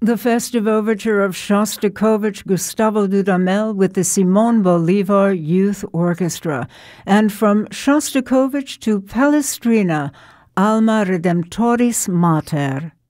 The festive overture of Shostakovich Gustavo Dudamel with the Simon Bolivar Youth Orchestra. And from Shostakovich to Palestrina, Alma Redemptoris Mater.